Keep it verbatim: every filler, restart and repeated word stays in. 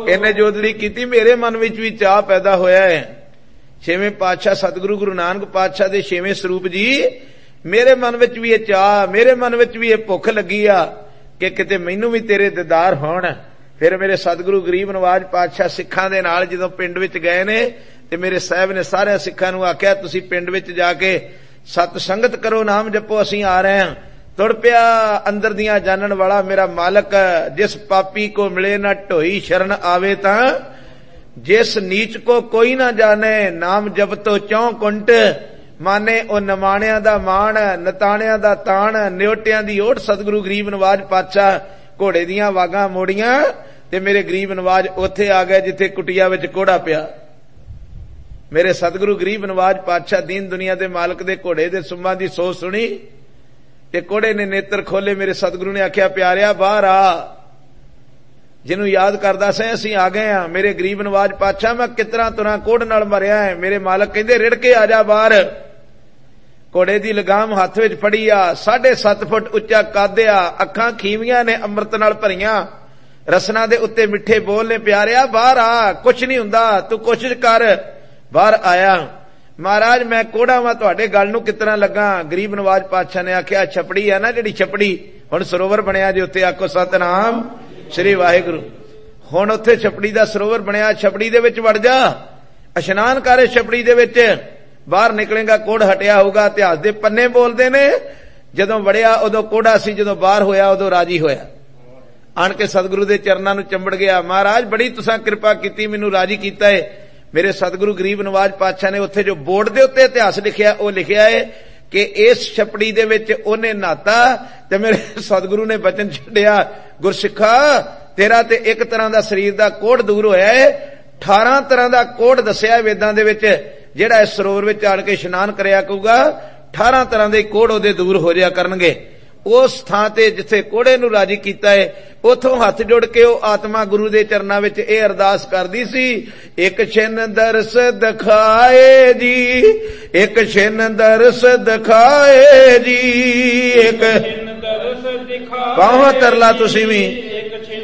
इन्हें जोदड़ी की, मेरे मन विच भी चाह पैदा होया है। छेवें पातशाह सतगुरु गुरु नानक पातशाह दे छेवें स्वरूप जी, मेरे मन विच भी ये चाह, मेरे मन विच भी ये भुख लगी आ कि किते मैनू भी तेरे दीदार होण। फिर मेरे सतगुरु गरीब नवाज पातशाह सिखां दे नाल जदों पिंड विच गए ने ते मेरे साहब ने सारे सिखां नूं आख्या तुसीं पिंड विच जाके सत संगत करो, नाम जपो, असीं आ रहे हैं। तुर पिया अंदर दियां जानन वाला मेरा मालक, जिस पापी को मिले ना ढोई शरण आवे तां, जिस नीच को कोई ना जाने, नाम जप तो चौं कुंट माने। ओ नमाणिया दा मान, नताणिया दा ताण, न्योटियां दी ओट। सतगुरु गरीब नवाज पातशाह घोड़े दियां वागां मोड़ियां ते मेरे गरीब नवाज उत्थे आ गए जिथे कुटिया विच कोड़ा पिया। मेरे सतगुरु गरीब नवाज पातशाह दीन दुनिया दे मालक दे घोड़े दे सुम्मां दी सोच सुनी ते कोड़े ने नेत्र खोले। मेरे सतगुरु ने आख्या प्यारिया बाहर आ, जिन्हों याद करदा से असीं आ गए हां। मेरे गरीब नवाज पातशाह मैं कितना तुरा कोड़ नाल मरिया है। मेरे मालक कहंदे रिड़ के आ जा बाहर। घोड़े दी लगाम हथ विच फड़ी आ, साढ़े सत्त फुट उच्चा कद आ, अखां खीवियां ने अमृत नाल भरियां, रसना दे उत्ते मिठे बोल ने। प्यारिया बाहर आ, कुछ नहीं हुंदा, तू कोशिश कर। बाहर आया। महाराज मैं कोड़ा वा, तुहाडे गल नूं कितना लगा? गरीब नवाज पातशाह ने आख्या छपड़ी है ना जिहड़ी छपड़ी, हुण सरोवर बनिया जे उत्ते आखो सतनाम श्री वाहिगुरू। हुण उत्थे छपड़ी दा सरोवर बनिया, छपड़ी दे विच वड़ जा, इशनान कर छपड़ी दे विच। बाहर निकलेगा कोड़ हटिया होगा। इतिहास दे पन्ने बोलदे ने जदों वड़िया उदों कोड़ा सी, जदों बाहर होया उदों राजी होया। आण के सतगुरु दे चरनां नूं चंबड़ गया। महाराज बड़ी तुसां किरपा कीती, मैनूं राजी कीता है। मेरे सतगुरु गरीब नवाज पातशाह ने उत्थे जो बोर्ड दे उत्ते इतिहास लिखिया ओ लिखिया है कि इस छपड़ी दे विच ओने नहाता ते मेरे सतगुरु ने वचन छड्डिया, गुरसिखा तेरा ते एक तरह दा शरीर दा कोड़ दूर होया है, अठारह तरह दा कोड़ दस्सिया वेदां दे विच। जेड़ा इस सरोवर विच आण के इशनान करया करूगा अठारह तरह दे कोड़ ओदे दूर हो जाया करनगे। उस थां ते जिथे कोड़े नूं राजी कीता है उथों हथ जुड़ के ओ आत्मा गुरु दे चरनां विच इह अरदास करदी सी, एक छिन दरस दिखाए जी, एक छिन दरस दिखाए जी, एक छिन दरस दिखाए। पाहो तरला तुसीं भी